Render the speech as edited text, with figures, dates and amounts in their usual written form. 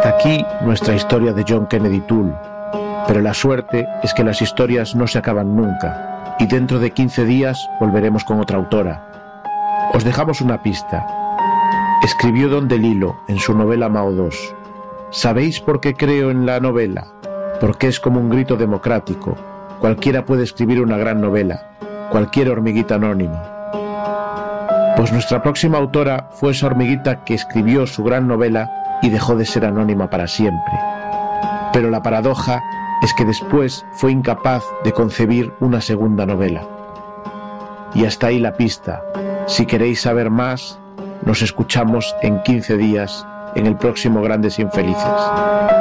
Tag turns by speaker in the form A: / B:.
A: Hasta aquí nuestra historia de John Kennedy Toole, pero la suerte es que las historias no se acaban nunca y dentro de 15 días volveremos con otra autora. Os dejamos una pista. Escribió Don DeLillo en su novela Mao II. ¿Sabéis por qué creo en la novela? Porque es como un grito democrático. Cualquiera puede escribir una gran novela, cualquier hormiguita anónima. Pues nuestra próxima autora fue esa hormiguita que escribió su gran novela y dejó de ser anónima para siempre. Pero la paradoja es que después fue incapaz de concebir una segunda novela. Y hasta ahí la pista. Si queréis saber más, nos escuchamos en 15 días en el próximo Grandes Infelices.